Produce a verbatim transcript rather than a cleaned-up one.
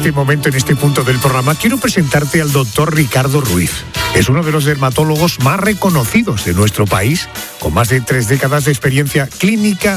este momento, en este punto del programa, quiero presentarte al doctor Ricardo Ruiz. Es uno de los dermatólogos más reconocidos de nuestro país, con más de tres décadas de experiencia clínica